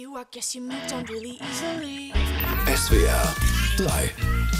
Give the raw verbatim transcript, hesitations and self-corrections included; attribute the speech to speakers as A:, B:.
A: you, I guess you moved on really easily.
B: S W R drei